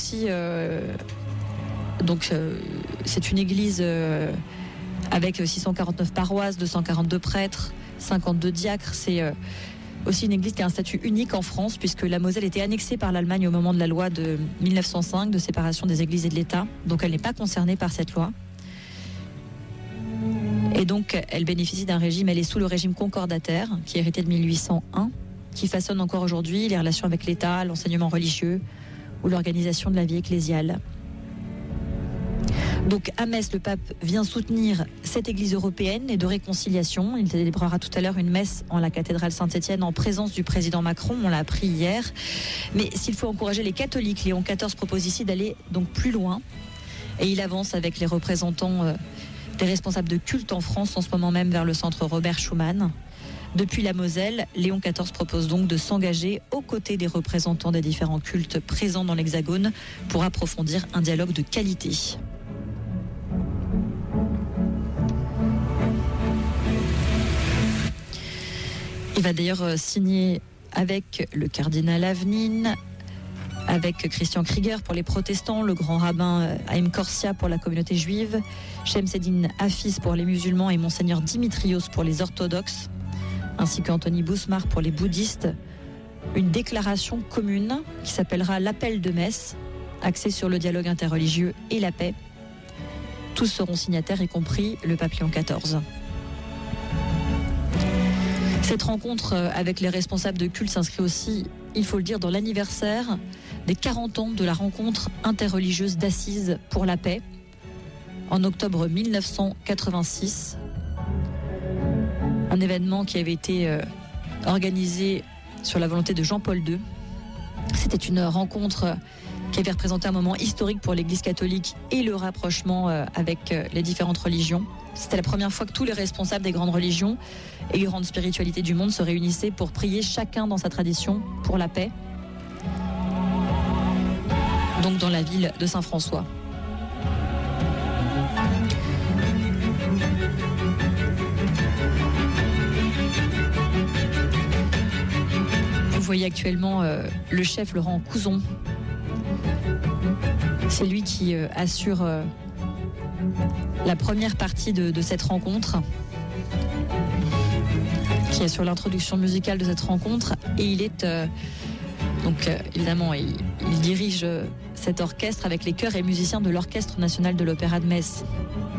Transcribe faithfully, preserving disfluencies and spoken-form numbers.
aussi, euh, donc euh, c'est une église euh, avec six cent quarante-neuf paroisses, deux cent quarante-deux prêtres, cinquante-deux diacres. C'est euh, aussi une église qui a un statut unique en France, puisque la Moselle était annexée par l'Allemagne au moment de la loi de mille neuf cent cinq de séparation des églises et de l'État. Donc elle n'est pas concernée par cette loi. Et donc elle bénéficie d'un régime, elle est sous le régime concordataire, qui est hérité de mille huit cent un, qui façonne encore aujourd'hui les relations avec l'État, l'enseignement religieux ou l'organisation de la vie ecclésiale. Donc à Metz, le pape vient soutenir cette église européenne et de réconciliation. Il célébrera tout à l'heure une messe en la cathédrale Saint-Étienne en présence du président Macron, on l'a appris hier. Mais s'il faut encourager les catholiques, Léon quatorze propose ici d'aller donc plus loin. Et il avance avec les représentants euh, des responsables de culte en France, en ce moment même vers le centre Robert Schuman. Depuis la Moselle, Léon quatorze propose donc de s'engager aux côtés des représentants des différents cultes présents dans l'Hexagone pour approfondir un dialogue de qualité. Il va d'ailleurs signer avec le cardinal Avenin, avec Christian Krieger pour les protestants, le grand rabbin Haïm Korsia pour la communauté juive, Shemseddin Hafiz pour les musulmans et Monseigneur Dimitrios pour les orthodoxes, ainsi qu'Anthony Bousmar pour les bouddhistes. Une déclaration commune qui s'appellera l'appel de Metz, axée sur le dialogue interreligieux et la paix. Tous seront signataires, y compris le pape Léon quatorze. Cette rencontre avec les responsables de culte s'inscrit aussi, il faut le dire, dans l'anniversaire des quarante ans de la rencontre interreligieuse d'Assise pour la paix, en octobre mille neuf cent quatre-vingt-six. Un événement qui avait été euh, organisé sur la volonté de Jean-Paul deux. C'était une rencontre qui avait représenté un moment historique pour l'Église catholique et le rapprochement euh, avec euh, les différentes religions. C'était la première fois que tous les responsables des grandes religions et grandes spiritualités du monde se réunissaient pour prier chacun dans sa tradition pour la paix. Donc dans la ville de Saint-François. Vous voyez actuellement euh, le chef Laurent Couzon. C'est lui qui euh, assure euh, la première partie de, de cette rencontre, qui est sur l'introduction musicale de cette rencontre. Et il est euh, donc euh, évidemment il, il dirige euh, cet orchestre avec les chœurs et musiciens de l'Orchestre national de l'Opéra de Metz.